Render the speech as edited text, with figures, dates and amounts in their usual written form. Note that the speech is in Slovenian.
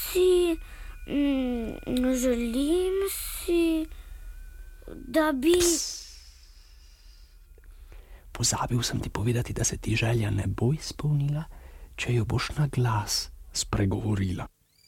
si, da bi... Pozabil sem ti povedati, da se ti želja ne bo izpolnila, če jo boš na glas spregovorila.